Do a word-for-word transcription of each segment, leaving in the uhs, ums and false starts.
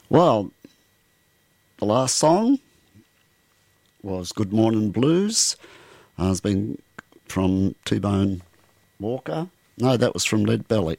Well, the last song was Good Morning Blues. Uh, it's been from T-Bone Walker. No, that was from Lead Belly.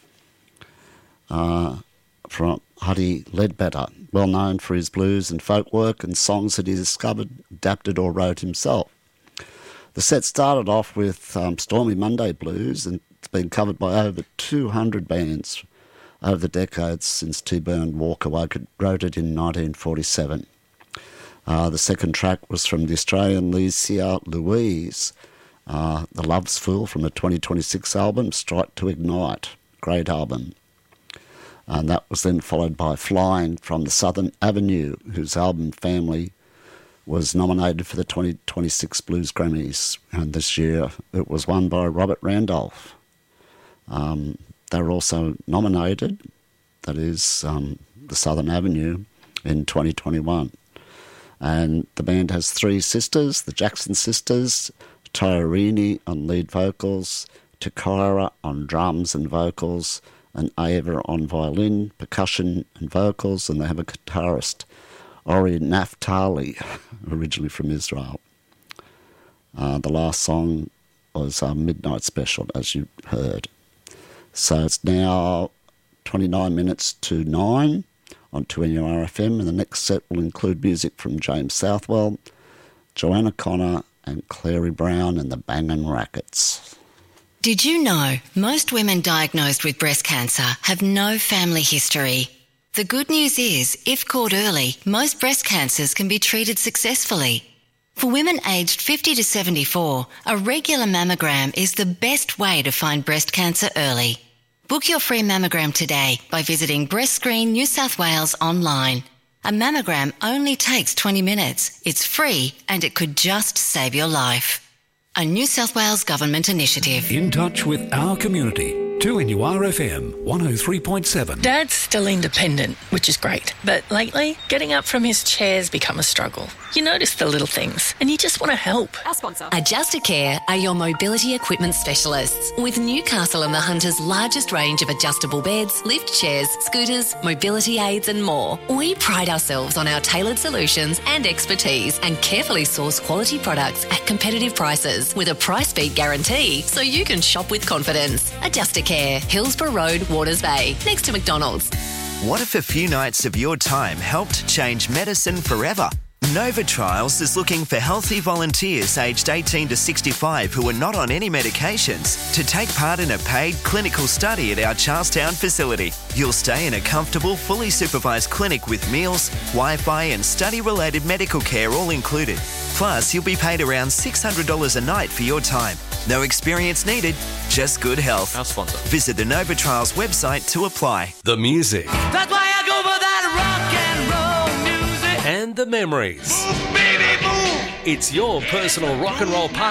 Uh, from Huddy Ledbetter, well known for his blues and folk work and songs that he discovered, adapted or wrote himself. The set started off with um, Stormy Monday Blues, and it's been covered by over two hundred bands over the decades since T-Bone Walker wrote it in nineteen forty-seven. Uh, the second track was from the Australian Lesia Louise, uh, The Love's Fool, from the twenty twenty-six album Strike to Ignite. Great album. And that was then followed by Flying from the Southern Avenue, whose album Family was nominated for the twenty twenty-six Blues Grammys. And this year it was won by Robert Randolph. Um, they were also nominated, that is, um, the Southern Avenue, in twenty twenty-one. And the band has three sisters, the Jackson sisters, Tyorini on lead vocals, Takira on drums and vocals, and Ava on violin, percussion and vocals, and they have a guitarist, Ori Naftali, originally from Israel. Uh, the last song was uh, Midnight Special, as you heard. So it's now twenty-nine minutes to nine on two N U R F M, and the next set will include music from James Southwell, Joanna Connor, and Clary Brown and the Bangin' Rackets. Did you know most women diagnosed with breast cancer have no family history? The good news is, if caught early, most breast cancers can be treated successfully. For women aged fifty to seventy-four, a regular mammogram is the best way to find breast cancer early. Book your free mammogram today by visiting Breast Screen New South Wales online. A mammogram only takes twenty minutes. It's free and it could just save your life. A New South Wales Government initiative. In touch with our community. two N U R F M, one oh three point seven. Dad's still independent, which is great. But lately, getting up from his chair's become a struggle. You notice the little things, and you just want to help. Our sponsor. Adjustacare are your mobility equipment specialists. With Newcastle and the Hunter's largest range of adjustable beds, lift chairs, scooters, mobility aids and more, we pride ourselves on our tailored solutions and expertise and carefully source quality products at competitive prices with a price beat guarantee so you can shop with confidence. Adjustacare, Hillsborough Road, Waters Bay, next to McDonald's. What if a few nights of your time helped change medicine forever? Nova Trials is looking for healthy volunteers aged eighteen to sixty-five who are not on any medications to take part in a paid clinical study at our Charlestown facility. You'll stay in a comfortable, fully supervised clinic with meals, Wi-Fi and study-related medical care all included. Plus, you'll be paid around six hundred dollars a night for your time. No experience needed, just good health. Our sponsor. Visit the Nova Trials website to apply. The music. That's why I go for that rock and roll music. And the memories. Move, baby, move. It's your personal rock and roll party.